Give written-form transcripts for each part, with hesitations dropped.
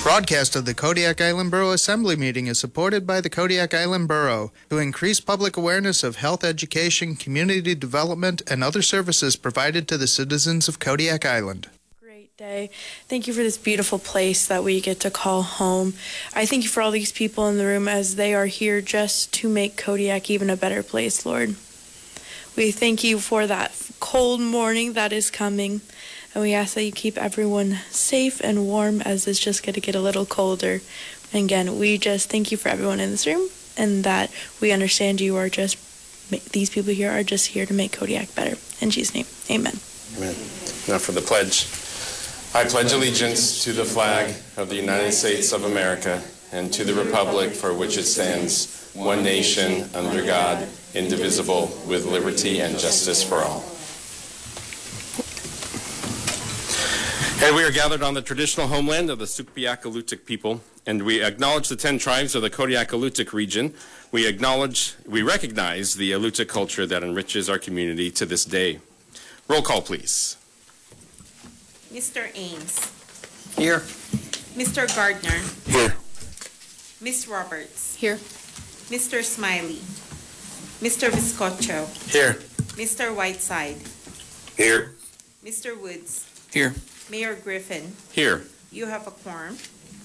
Broadcast of the Kodiak Island Borough Assembly meeting is supported by the Kodiak Island Borough to increase public awareness of health education, community development, and other services provided to the citizens of Kodiak Island. Great day. Thank you for this beautiful place that we get to call home. I thank you for all these people in the room as they are here just to make Kodiak even a better place, Lord. We thank you for that cold morning that is coming. And we ask that you keep everyone safe and warm as it's just going to get a little colder. And again, we just thank you for everyone in this room and that we understand you are just, these people here are just here to make Kodiak better. In Jesus' name, amen. Amen. Now for the pledge. I pledge allegiance to the flag of the United States of America and to the republic for which it stands, one nation, under God, indivisible, with liberty and justice for all. And we are gathered on the traditional homeland of the Sugpiaq Alutiiq people, and we acknowledge the 10 tribes of the Kodiak Alutiiq region. We recognize the Alutiiq culture that enriches our community to this day. Roll call, please. Mr. Ames. Here. Mr. Gardner. Here. Ms. Roberts. Here. Mr. Smiley. Mr. Viscocho. Here. Mr. Whiteside. Here. Mr. Woods. Here. Mayor Griffin. Here. You have a quorum.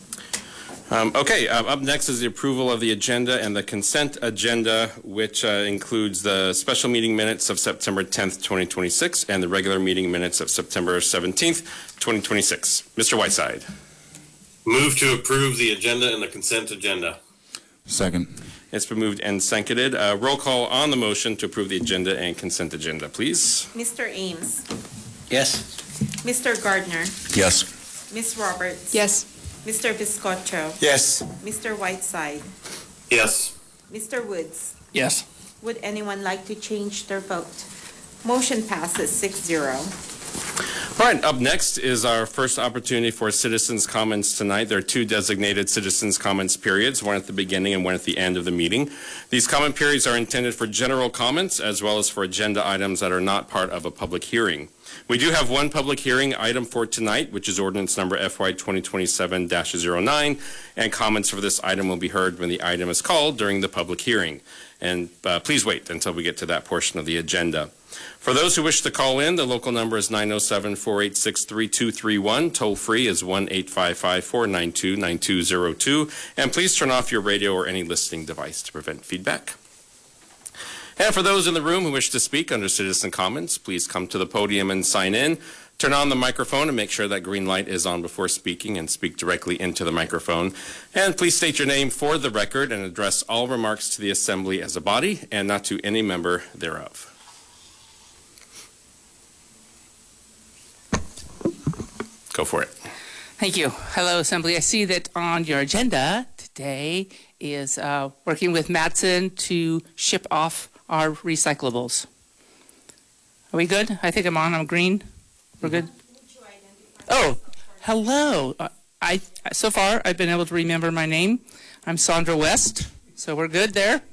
Up next is the approval of the agenda and the consent agenda, which includes the special meeting minutes of September 10th, 2026, and the regular meeting minutes of September 17th, 2026. Mr. Whiteside. Move to approve the agenda and the consent agenda. Second. It's been moved and seconded. Roll call on the motion to approve the agenda and consent agenda, please. Mr. Ames. Yes. Mr. Gardner. Yes. Ms. Roberts. Yes. Mr. Viscocho. Yes. Mr. Whiteside. Yes. Mr. Woods. Yes. Would anyone like to change their vote? Motion passes 6-0. All right, up next is our first opportunity for citizens' comments tonight. There are 2 designated citizens' comments periods, one at the beginning and one at the end of the meeting. These comment periods are intended for general comments as well as for agenda items that are not part of a public hearing. We do have one public hearing item for tonight, which is ordinance number FY 2027-09, and comments for this item will be heard when the item is called during the public hearing. And please wait until we get to that portion of the agenda. For those who wish to call in, the local number is 907-486-3231. Toll free is 1-855-492-9202. And please turn off your radio or any listening device to prevent feedback. And for those in the room who wish to speak under citizen comments, please come to the podium and sign in. Turn on the microphone and make sure that green light is on before speaking and speak directly into the microphone. And please state your name for the record and address all remarks to the assembly as a body and not to any member thereof. Go for it. Thank you. Hello, Assembly. I see that on your agenda today is working with Matson to ship off our recyclables. Are we good? I think I'm green. We're good? Oh, hello. So far, I've been able to remember my name. I'm Sandra West, so we're good there.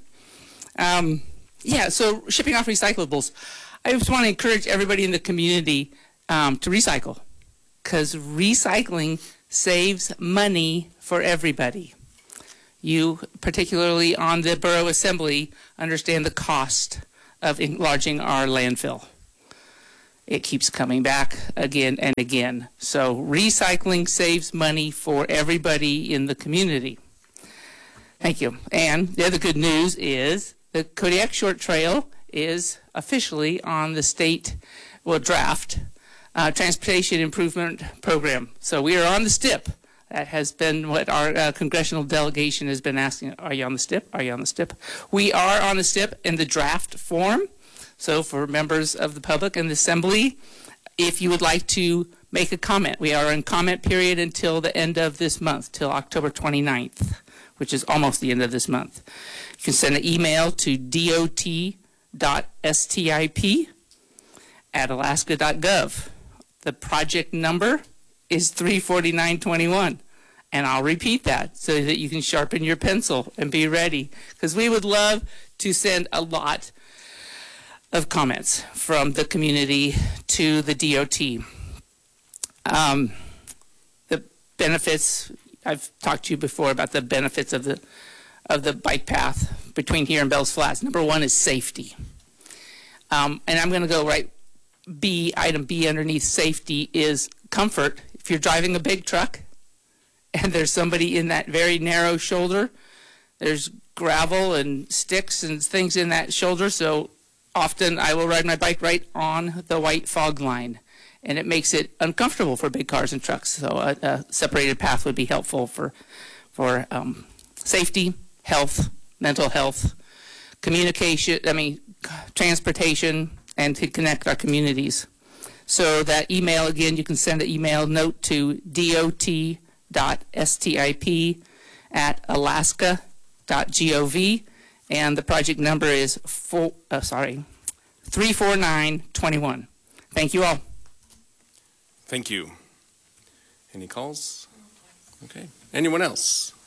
So shipping off recyclables. I just want to encourage everybody in the community to recycle, because recycling saves money for everybody. You, particularly on the Borough Assembly, understand the cost of enlarging our landfill. It keeps coming back again and again. So recycling saves money for everybody in the community. Thank you. And the other good news is the Kodiak Short Trail is officially on the state, draft Transportation Improvement Program. So we are on the STIP. That has been what our congressional delegation has been asking. Are you on the STIP? Are you on the STIP? We are on the STIP in the draft form. So for members of the public and the Assembly, if you would like to make a comment, we are in comment period until the end of this month, till October 29th, which is almost the end of this month. You can send an email to dot.stip@alaska.gov. The project number is 34921. And I'll repeat that so that you can sharpen your pencil and be ready, because we would love to send a lot of comments from the community to the DOT. The benefits, I've talked to you before about the benefits of the bike path between here and Bells Flats. Number one is safety. And I'm going to go item B underneath safety is comfort. If you're driving a big truck and there's somebody in that very narrow shoulder, there's gravel and sticks and things in that shoulder, so often I will ride my bike right on the white fog line, and it makes it uncomfortable for big cars and trucks. So a separated path would be helpful for safety, health, mental health, communication, transportation, and to connect our communities. So that email, again, you can send an email note to dot.stip@alaska.gov, and the project number is 34921. Thank you all. Thank you. Any calls? Okay. Anyone else?